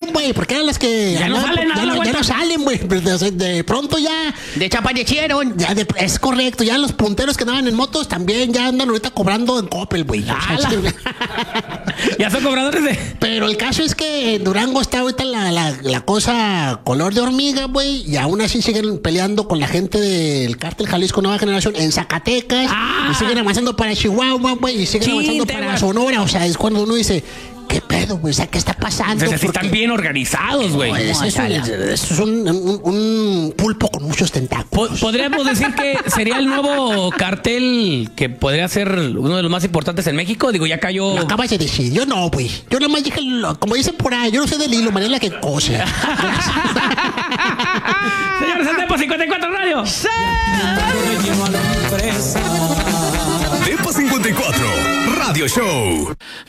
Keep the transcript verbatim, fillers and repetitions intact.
salieron, güey, porque eran las que... Ya no no, salen, ya, nada, no, ya no salen, güey. De, de pronto ya... Desaparecieron. Ya de, es correcto, ya los punteros que andaban en motos también ya andan ahorita cobrando en Coppel, güey. Ya son cobradores de... Pero el caso es que en Durango está ahorita la, la, la cosa color de hormiga, güey, y aún así siguen peleando con la gente del Cártel Jalisco Nueva Generación en Zacatecas, ah. y siguen avanzando para Chihuahua, güey, y siguen Sí, avanzando te para va. Sonora. O sea, es cuando uno dice, ¿qué pedo, güey? O sea, ¿qué está pasando? Entonces, sí Porque, están bien organizados, güey. pues, eso, es, eso es un, un, un pulpo con muchos tentáculos. Po- Podríamos decir que sería el nuevo cartel que podría ser uno de los más importantes en México. Digo, ya cayó. Lo acabas de decir. Yo no, güey. Yo nada más dije, lo- como dicen por ahí, yo no sé del hilo, María la que cose. Señores, el Tempo cincuenta y cuatro Radio. Tempo cincuenta y cuatro Radio Show.